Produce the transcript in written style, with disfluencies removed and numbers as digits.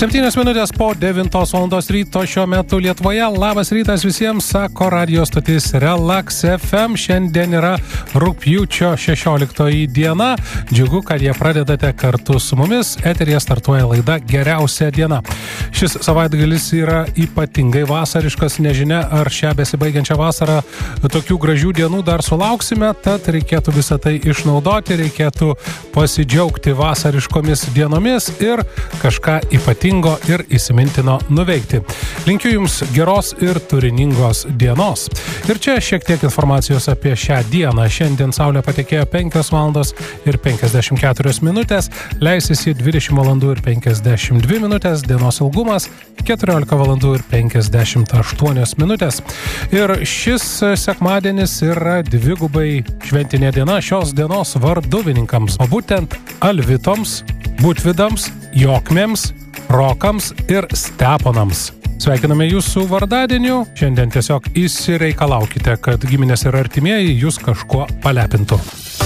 7 minutės po 9 valandos ryto šiuo metu Lietuvoje. Labas rytas visiems, sako radio stotis Relax FM. Šiandien yra rugpjūčio 16 diena. Džiugu, kad jie pradedate kartu su mumis. Eteryje startuoja laida Geriausia diena. Šis savaitgalis yra ypatingai vasariškas. Nežinia, ar šią besibaigiančią vasarą tokių gražių dienų dar sulauksime, tad reikėtų visą tai išnaudoti, reikėtų pasidžiaugti vasariškomis dienomis ir kažką ypatingo ir įsimintino nuveikti. Linkiu Jums geros ir turiningos dienos. Ir čia šiek tiek informacijos apie šią dieną. Šiandien saulė patekėjo 5 valandos ir 54 minutės, leisis į 20 valandų ir 52 minutės, dienos ilgumas 14 valandų ir 58 minutės. Ir šis sekmadienis yra dvigubai šventinė diena šios dienos varduvininkams, o būtent Alvitoms, Butvidams, Jokmėms, Rokams ir Steponams. Sveikiname jūsų vardadieniu. Šiandien tiesiog įsireikalaukite, kad giminės ir artimieji jūs kažkuo palepintų.